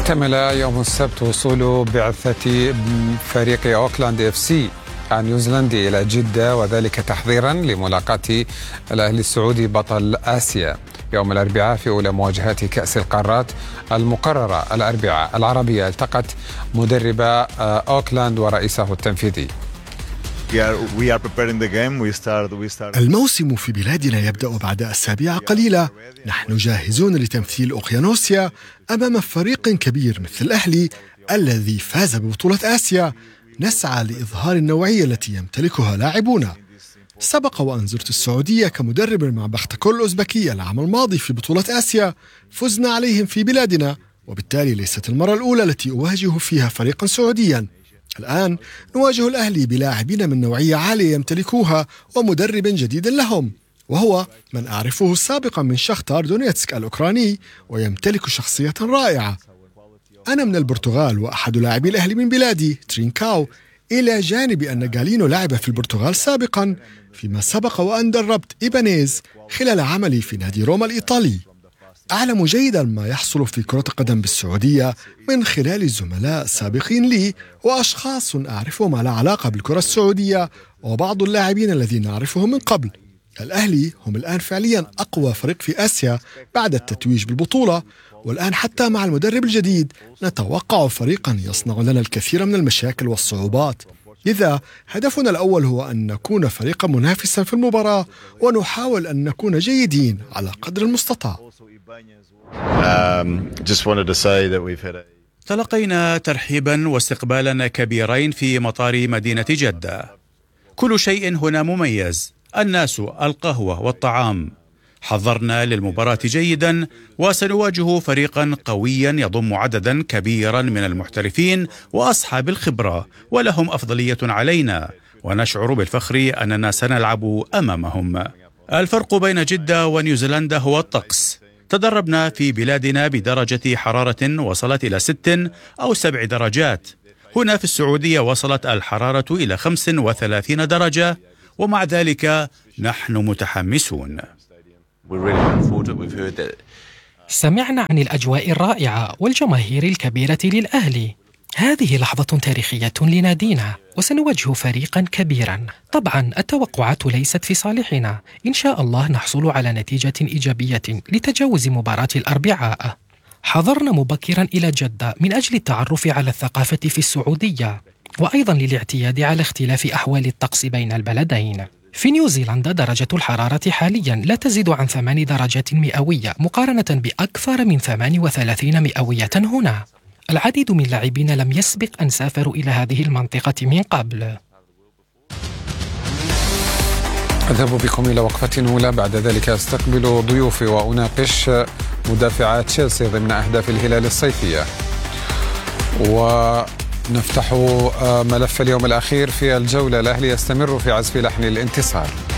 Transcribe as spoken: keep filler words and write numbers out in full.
احتمل يوم السبت وصول بعثة فريق أوكلاند اف سي النيوزيلندي إلى جدة، وذلك تحضيرا لملاقاة الأهلي السعودي بطل آسيا يوم الأربعاء في أولى مواجهات كأس القارات المقررة. الأربعاء العربية التقت مدرب أوكلاند ورئيسه التنفيذي. الموسم في بلادنا يبدأ بعد أسابيع قليلة. نحن جاهزون لتمثيل أوقيانوسيا أمام فريق كبير مثل الأهلي الذي فاز ببطولة آسيا. نسعى لإظهار النوعية التي يمتلكها لاعبونا. سبق وأن زرت السعودية كمدرب مع بختكول الأوزبكية العام الماضي في بطولة آسيا، فزنا عليهم في بلادنا، وبالتالي ليست المرة الأولى التي أواجه فيها فريقا سعوديا. الآن نواجه الأهلي بلاعبين من نوعية عالية يمتلكوها ومدرب جديد لهم، وهو من أعرفه سابقا من شختار دونيتسك الأوكراني، ويمتلك شخصية رائعة. أنا من البرتغال، وأحد لاعبي الأهلي من بلادي ترينكاو، إلى جانب أن جالينو لعب في البرتغال سابقا، فيما سبق وأن دربت إيبانيز خلال عملي في نادي روما الإيطالي. أعلم جيدا ما يحصل في كرة القدم بالسعودية من خلال زملاء سابقين لي وأشخاص أعرفهم على علاقة بالكرة السعودية، وبعض اللاعبين الذين نعرفهم من قبل. الأهلي هم الآن فعليا أقوى فريق في آسيا بعد التتويج بالبطولة، والآن حتى مع المدرب الجديد نتوقع فريقا يصنع لنا الكثير من المشاكل والصعوبات. لذا هدفنا الأول هو أن نكون فريقا منافسا في المباراة، ونحاول أن نكون جيدين على قدر المستطاع. تلقينا ترحيبا واستقبالا كبيرين في مطار مدينة جدة. كل شيء هنا مميز، الناس، القهوة والطعام. حضرنا للمباراة جيدا، وسنواجه فريقا قويا يضم عددا كبيرا من المحترفين وأصحاب الخبرة، ولهم أفضلية علينا، ونشعر بالفخر أننا سنلعب أمامهم. الفرق بين جدة ونيوزيلندا هو الطقس. تدربنا في بلادنا بدرجة حرارة وصلت إلى ست أو سبع درجات. هنا في السعودية وصلت الحرارة إلى خمس وثلاثين درجة، ومع ذلك نحن متحمسون. سمعنا عن الأجواء الرائعة والجماهير الكبيرة للأهلي. هذه لحظة تاريخية لنادينا، وسنواجه فريقا كبيرا. طبعا التوقعات ليست في صالحنا، إن شاء الله نحصل على نتيجة إيجابية لتجاوز مباراة الأربعاء. حضرنا مبكرا إلى جدة من أجل التعرف على الثقافة في السعودية، وأيضا للاعتياد على اختلاف أحوال الطقس بين البلدين. في نيوزيلندا درجة الحرارة حاليا لا تزيد عن ثمان درجات مئوية، مقارنة بأكثر من ثمان وثلاثين مئوية هنا. العديد من اللاعبين لم يسبق أن سافروا إلى هذه المنطقة من قبل. أذهب بكم إلى وقفة أولى، بعد ذلك أستقبل ضيوفي وأناقش مدافع تشيلسي ضمن أهداف الهلال الصيفية، ونفتح ملف اليوم الأخير في الجولة. الأهلي يستمر في عزف لحن الانتصار.